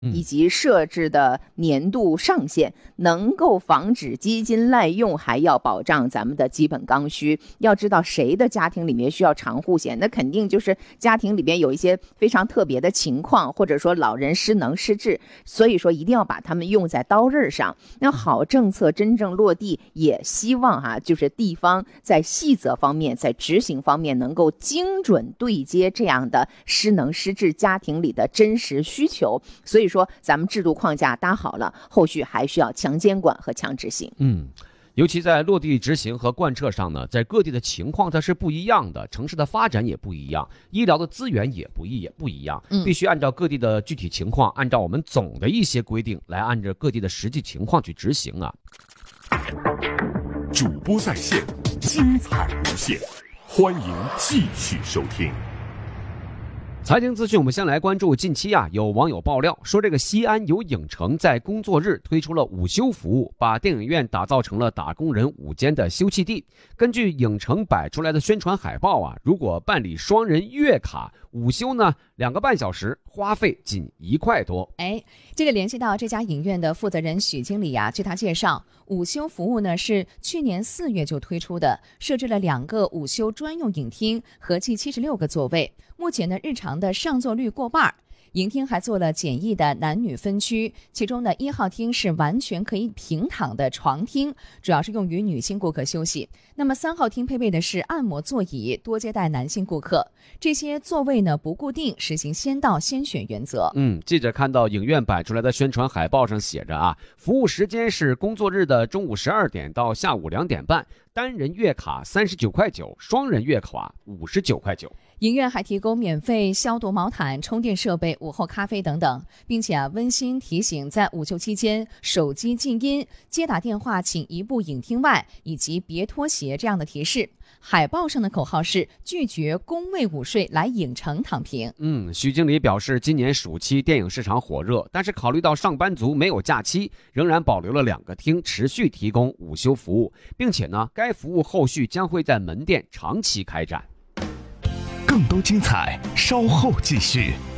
以及设置的年度上限，能够防止基金滥用，还要保障咱们的基本刚需。要知道谁的家庭里面需要长护险，那肯定就是家庭里面有一些非常特别的情况，或者说老人失能失智，所以说一定要把它们用在刀刃上。那好政策真正落地，也希望就是地方在细则方面，在执行方面能够精准对接这样的失能失智家庭里的真实需求。所以说咱们制度框架搭好了，后续还需要强监管和强执行。 尤其在落地执行和贯彻上呢，在各地的情况它是不一样的，城市的发展也不一样，医疗的资源也不一样，必须按照各地的具体情况，按照我们总的一些规定来按照各地的实际情况去执行啊。 主播在线，精彩无限，欢迎继续收听。 财经资讯，我们先来关注近期有网友爆料说，这个西安有影城在工作日推出了午休服务，把电影院打造成了打工人午间的休憩地。根据影城摆出来的宣传海报如果办理双人月卡，午休呢2个半小时，花费仅1块多。 这个联系到这家影院的负责人许经理据他介绍，午休服务呢是去年4月就推出的，设置了2个午休专用影厅，合计76个座位。目前呢，日常的上座率过半。影厅还做了简易的男女分区，其中的1号厅是完全可以平躺的床厅，主要是用于女性顾客休息。那么3号厅配备的是按摩座椅，多接待男性顾客。这些座位呢不固定，实行先到先选原则。 记者看到影院摆出来的宣传海报上写着服务时间是工作日的中午12点到下午2点半，单人月卡39.9块，双人月卡59.9块。 影院还提供免费消毒毛毯、充电设备、午后咖啡等等，并且温馨提醒在午休期间手机静音、接打电话请移步影厅外，以及别脱鞋这样的提示。海报上的口号是拒绝公卫午睡，来影城躺平。 许经理表示，今年暑期电影市场火热，但是考虑到上班族没有假期，仍然保留了2个厅持续提供午休服务，并且呢，该服务后续将会在门店长期开展。 更多精彩稍后继续。